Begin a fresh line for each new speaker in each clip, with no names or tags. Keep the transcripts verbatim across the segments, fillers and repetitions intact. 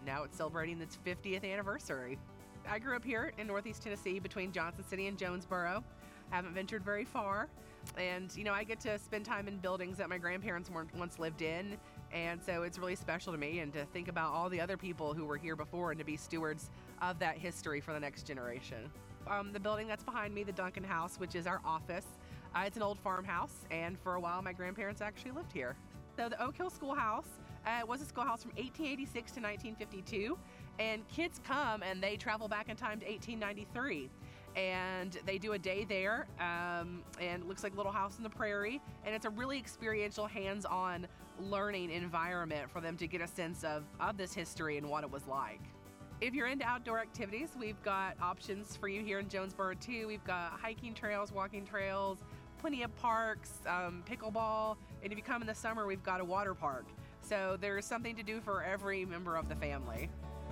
Now it's celebrating its fiftieth anniversary. I grew up here in Northeast Tennessee between Johnson City and Jonesboro. Haven't ventured very far. And, you know, I get to spend time in buildings that my grandparents weren't once lived in. And so it's really special to me, and to think about all the other people who were here before and to be stewards of that history for the next generation. Um, the building that's behind me, the Duncan House, which is our office, uh, it's an old farmhouse. And for a while, my grandparents actually lived here. So the Oak Hill Schoolhouse uh, was a schoolhouse from eighteen eighty-six to nineteen fifty-two. And kids come and they travel back in time to eighteen ninety-three. And they do a day there, um, and it looks like Little House on the Prairie. And it's a really experiential, hands-on learning environment for them to get a sense of, of this history and what it was like. If you're into outdoor activities, we've got options for you here in Jonesboro too. We've got hiking trails, walking trails, plenty of parks, um, pickleball. And if you come in the summer, we've got a water park. So there's something to do for every member of the family.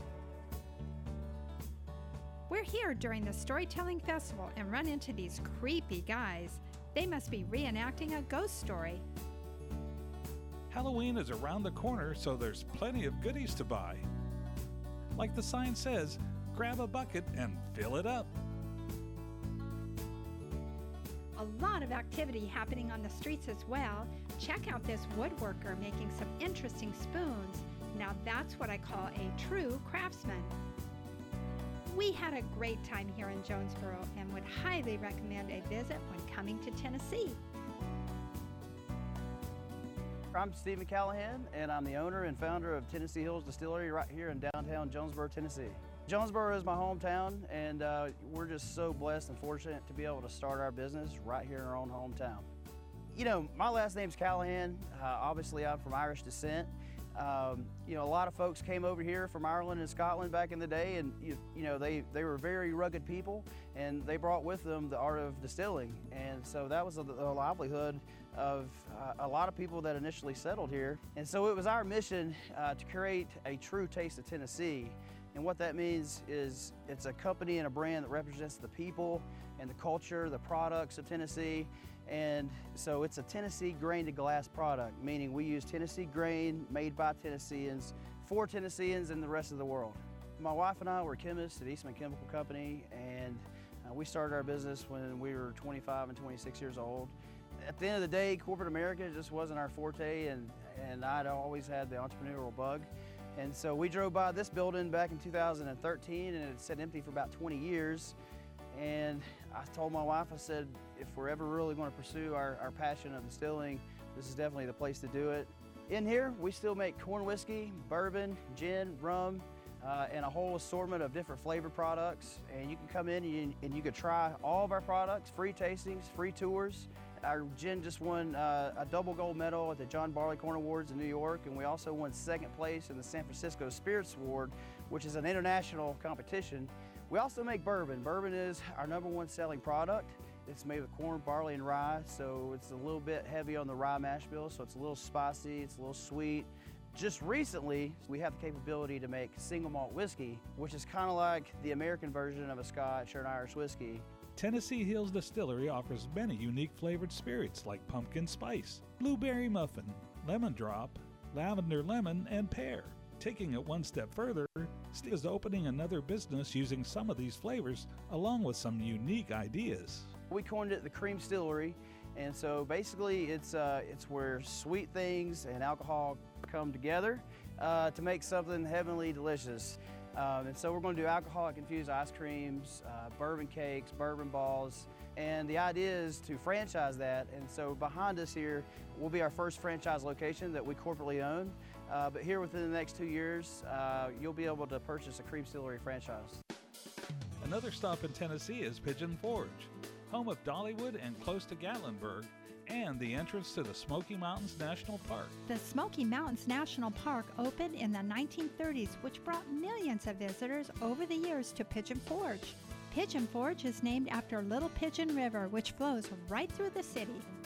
We're here during the Storytelling Festival and run into these creepy guys. They must be reenacting a ghost story.
Halloween is around the corner, so there's plenty of goodies to buy. Like the sign says, grab a bucket and fill it up.
A lot of activity happening on the streets as well. Check out this woodworker making some interesting spoons. Now that's what I call a true craftsman. We had a great time here in Jonesboro and would highly recommend a visit when coming to Tennessee.
I'm Stephen Callahan, and I'm the owner and founder of Tennessee Hills Distillery right here in downtown Jonesboro, Tennessee. Jonesboro is my hometown, and uh, we're just so blessed and fortunate to be able to start our business right here in our own hometown. You know, my last name's Callahan. Uh, obviously, I'm from Irish descent. Um, you know, a lot of folks came over here from Ireland and Scotland back in the day, and you, you know, they, they were very rugged people, and they brought with them the art of distilling. And so that was the livelihood of uh, a lot of people that initially settled here. And so it was our mission uh, to create a true taste of Tennessee. And what that means is it's a company and a brand that represents the people and the culture, the products of Tennessee. And so it's a Tennessee grain to glass product, meaning we use Tennessee grain made by Tennesseans for Tennesseans and the rest of the world. My wife and I were chemists at Eastman Chemical Company, and uh, we started our business when we were twenty-five and twenty-six years old. At the end of the day, corporate America just wasn't our forte, and, and I'd always had the entrepreneurial bug. And so we drove by this building back in two thousand thirteen, and it had sat empty for about twenty years. And I told my wife, I said, if we're ever really going to pursue our, our passion of distilling, this is definitely the place to do it. In here, we still make corn whiskey, bourbon, gin, rum, uh, and a whole assortment of different flavor products. And you can come in and you, and you can try all of our products, free tastings, free tours. Our gin just won uh, a double gold medal at the John Barleycorn Awards in New York, and we also won second place in the San Francisco Spirits Award, which is an international competition. We also make bourbon. Bourbon is our number one selling product. It's made with corn, barley, and rye, so it's a little bit heavy on the rye mash bill, so it's a little spicy, it's a little sweet. Just recently, we have the capability to make single malt whiskey, which is kind of like the American version of a Scotch or an Irish whiskey.
Tennessee Hills Distillery offers many unique flavored spirits like pumpkin spice, blueberry muffin, lemon drop, lavender lemon, and pear. Taking it one step further, Steve is opening another business using some of these flavors along with some unique ideas.
We coined it the Cream Distillery, and so basically it's, uh, it's where sweet things and alcohol come together uh, to make something heavenly delicious. Um, and so we're going to do alcoholic infused ice creams, uh, bourbon cakes, bourbon balls, and the idea is to franchise that. And so behind us here will be our first franchise location that we corporately own. Uh, but here within the next two years, uh, you'll be able to purchase a Cream Distillery franchise.
Another stop in Tennessee is Pigeon Forge, home of Dollywood and close to Gatlinburg, and the entrance to the Smoky Mountains National Park.
The Smoky Mountains National Park opened in the nineteen thirties, which brought millions of visitors over the years to Pigeon Forge. Pigeon Forge is named after Little Pigeon River, which flows right through the city.